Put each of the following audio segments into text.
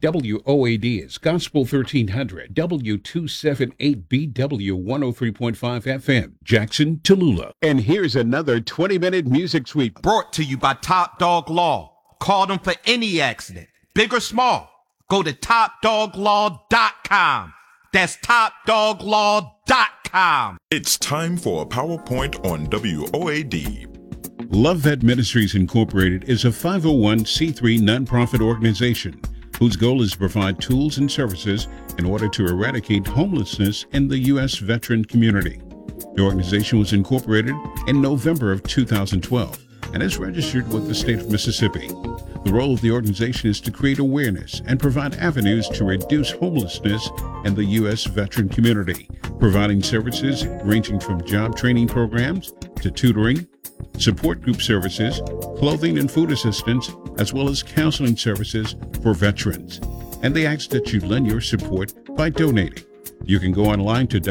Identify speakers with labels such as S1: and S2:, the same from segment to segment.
S1: WOAD is Gospel 1300, W278BW 103.5 FM, Jackson, Tallulah. And here's another 20-minute music sweep
S2: brought to you by Top Dog Law. Call them for any accident, big or small. Go to topdoglaw.com. That's topdoglaw.com.
S3: It's time for a PowerPoint on WOAD.
S1: Love Vet Ministries Incorporated is a 501c3 nonprofit organization whose goal is to provide tools and services in order to eradicate homelessness in the U.S. veteran community. The organization was incorporated in November of 2012 and is registered with the state of Mississippi. The role of the organization is to create awareness and provide avenues to reduce homelessness in the U.S. veteran community, providing services ranging from job training programs to tutoring, support group services, clothing and food assistance, as well as counseling services for veterans. And they ask that you lend your support by donating. You can go online to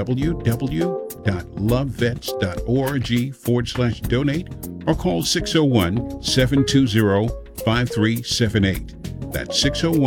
S1: www.lovevets.org/donate or call 601-720-5378. That's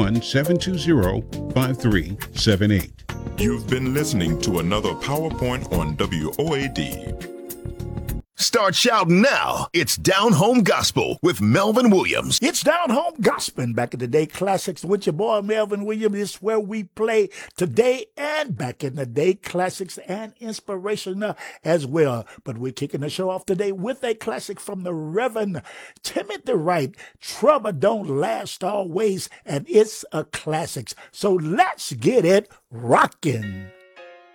S1: 601-720-5378.
S3: You've been listening to another PowerPoint on WOAD.
S4: Start shouting now. It's Down Home Gospel with Melvin Williams.
S5: It's Down Home Gospel. Back in the day classics with your boy Melvin Williams. This is where we play today and back in the day classics and inspirational as well. But we're kicking the show off today with a classic from the Reverend Timothy Wright. Trouble Don't Last Always, and it's a classic. So let's get it rocking.